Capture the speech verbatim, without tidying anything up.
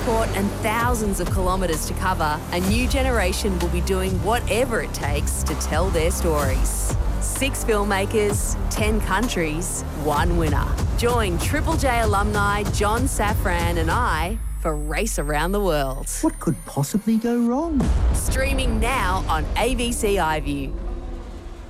transport and thousands of kilometres to cover, a new generation will be doing whatever it takes to tell their stories. Six filmmakers, ten countries, one winner. Join Triple J alumni John Safran and I for Race Around the World. What could possibly go wrong? Streaming now on A B C iView.